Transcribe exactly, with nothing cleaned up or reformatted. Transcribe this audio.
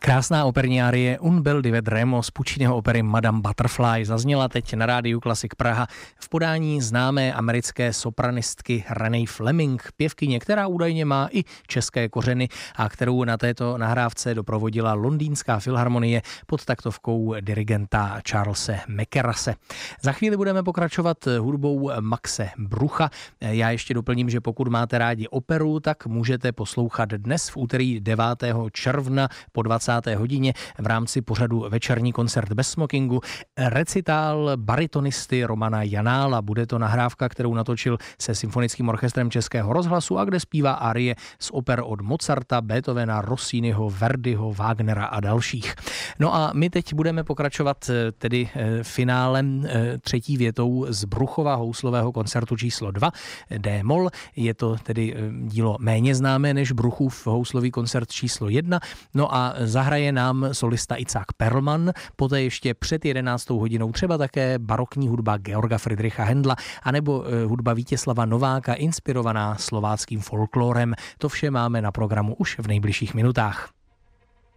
Krásná operní árie Un bel di vedremo z Pucciniho opery Madame Butterfly zazněla teď na rádiu Klasik Praha v podání známé americké sopranistky Renee Fleming, pěvkyně, která údajně má i české kořeny a kterou na této nahrávce doprovodila Londýnská filharmonie pod taktovkou dirigenta Charlese Mackerrase. Za chvíli budeme pokračovat hudbou Maxe Brucha. Já ještě doplním, že pokud máte rádi operu, tak můžete poslouchat dnes v úterý devátého června po dvacáté hodině v rámci pořadu Večerní koncert bez smokingu recitál baritonisty Romana Janála. Bude to nahrávka, kterou natočil se Symfonickým orchestrem Českého rozhlasu a kde zpívá arie z oper od Mozarta, Beethovena, Rossiniho, Verdiho, Wagnera a dalších. No a my teď budeme pokračovat tedy finálem třetí větou z Bruchova houslového koncertu číslo dva D-moll. Je to tedy dílo méně známé než Bruchův houslový koncert číslo jedna. No a zahraje nám solista Itzhak Perlman, poté ještě před jedenáctou hodinou třeba také barokní hudba Georga Friedricha Händla anebo hudba Vítězslava Nováka inspirovaná slováckým folklórem. To vše máme na programu už v nejbližších minutách.